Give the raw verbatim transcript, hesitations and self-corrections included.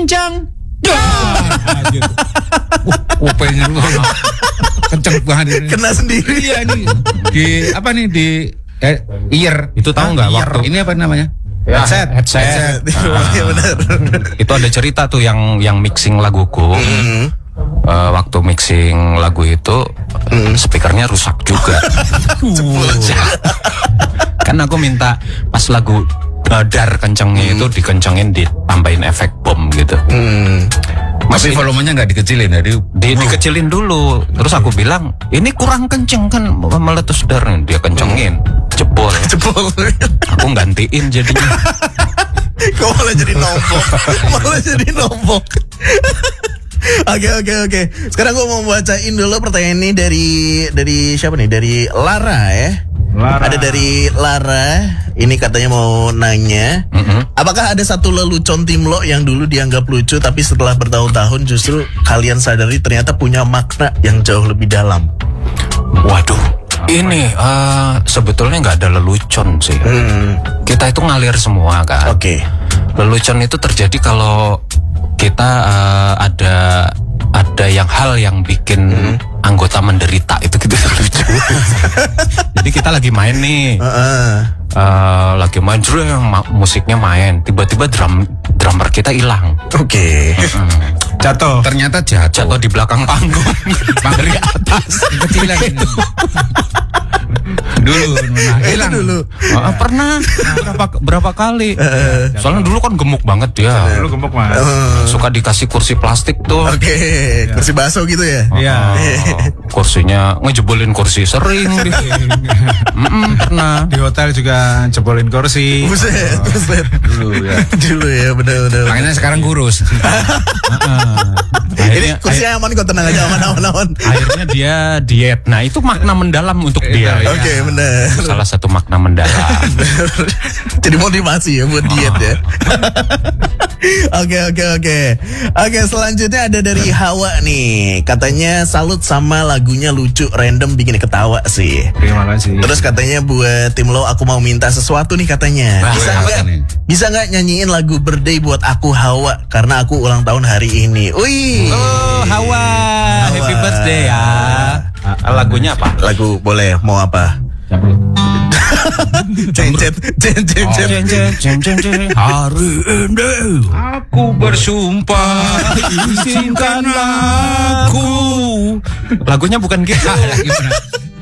kencang. Upenya lu kenceng banget. Kena sendiri. Iya nih. Di apa nih di eh, ear. Itu tahu nggak waktu ini apa namanya? Ya, headset. headset. Headset. Ah. Iya benar. Itu ada cerita tuh yang yang mixing laguku. Mm. Uh, waktu mixing lagu itu mm. speakernya rusak juga. Kan aku minta pas lagu badar kencengnya mm. itu dikencengin, ditambahin efek bom gitu. Mm. Tapi volumenya nggak dikecilin ya? Di, di, dikecilin dulu. Terus aku bilang ini kurang kenceng kan, meletus dar. Dia kencengin, jebol. Jebol. Aku gantiin jadinya. Kok malah jadi nombok? Malah jadi nombok. Oke oke oke. Sekarang gue mau bacain dulu pertanyaan ini dari dari siapa nih? Dari Lara ya. Lara. Ada dari Lara. Ini katanya mau nanya, mm-hmm. apakah ada satu lelucon tim lo yang dulu dianggap lucu tapi setelah bertahun-tahun justru kalian sadari ternyata punya makna yang jauh lebih dalam? Waduh, ini uh, sebetulnya nggak ada lelucon sih. Hmm. Kita itu ngalir semua kan. Oke. Okay. Lelucon itu terjadi kalau kita uh, ada ada yang hal yang bikin hmm. anggota menderita, itu gitu lucu. Jadi kita lagi main nih, uh-uh. uh, lagi main drum, musiknya main, tiba-tiba drum drummer kita hilang. Oke. Okay. Uh-uh. Jatuh. Ternyata jatuh. Jatuh di belakang panggung. Dari atas. Kecilan. Dulu, nah, hilang dulu. Uh, pernah berapa berapa kali? Uh, Soalnya dulu kan gemuk banget dia. Dulu gemuk mas. Uh, Suka dikasih kursi plastik tuh. Oke, okay. Kursi baso gitu ya? Iya. Uh, kursinya ngejebolin kursi sering. Mm-mm, pernah. Di hotel juga jebolin kursi. Buset, oh. buset. Dulu ya. Dulu ya, benar-benar. Makanya sekarang kurus. Akhirnya, ini kursinya aman kok, tenang aja, aman-aman. Akhirnya dia diet. Nah itu makna mendalam untuk dia. Oke, okay, ya. benar. Salah satu makna mendalam. Jadi motivasi ya buat diet ya. Oke oke oke. Oke, selanjutnya ada dari Hawa nih. Katanya salut sama lagunya, lucu, random, bikin ketawa sih. Terima kasih. Terus katanya buat tim lo, aku mau minta sesuatu nih katanya. Bah, bisa nggak? Bisa nggak nyanyiin lagu birthday buat aku Hawa, karena aku ulang tahun hari ini. Wih. Oh Hawa, Hawa. Happy birthday ya. Uh, lagunya apa? Lagu boleh, mau apa? Cencet, cencet, cencet. Hari ini aku bersumpah, izinkan aku. Lagunya bukan gitu.